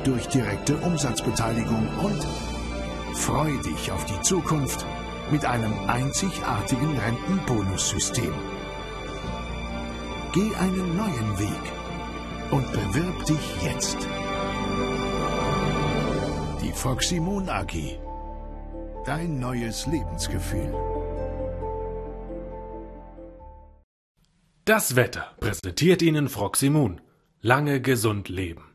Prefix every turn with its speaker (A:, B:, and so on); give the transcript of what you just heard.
A: durch direkte Umsatzbeteiligung und freu dich auf die Zukunft mit einem einzigartigen Rentenbonussystem. Geh einen neuen Weg und bewirb dich jetzt. Die Foxy-Moon AG. Dein neues Lebensgefühl.
B: Das Wetter präsentiert Ihnen Foxy-Moon. Lange gesund leben.